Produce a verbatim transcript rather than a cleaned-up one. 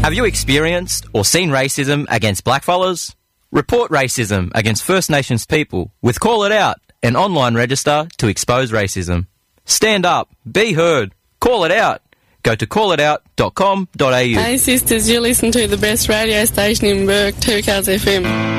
Have you experienced or seen racism against blackfellas? Report racism against First Nations people with Call It Out, an online register to expose racism. Stand up, be heard, call it out. Go to call it out dot com dot a u. Hey sisters, you listen to the best radio station in Bourke, two Cars F M.